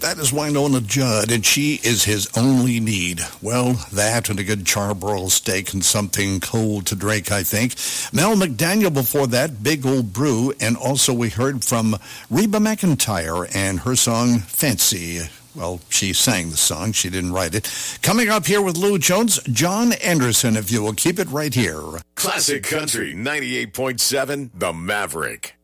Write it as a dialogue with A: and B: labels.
A: That is Wynonna Judd, and she is his only need. Well, that and a good charbroiled steak and something cold to drink, I think. Mel McDaniel before that, Big Old Brew, and also we heard from Reba McEntire and her song, Fancy. Well, she sang the song. She didn't write it. Coming up here with Lou Jones, John Anderson, if you will keep it right here.
B: Classic Country 98.7, The Maverick.